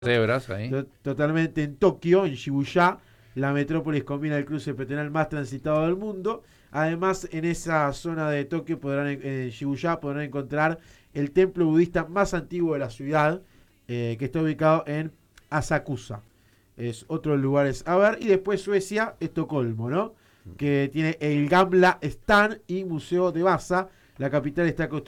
Cebras ahí. Totalmente en Tokio, en Shibuya, la metrópolis combina el cruce peatonal más transitado del mundo. Además, en esa zona de Tokio en Shibuya podrán encontrar el templo budista más antiguo de la ciudad, que está ubicado en Asakusa. Es otro lugar a ver. Y después Suecia, Estocolmo, ¿no? Que tiene el Gamla Stan y Museo de Vasa. La capital está construida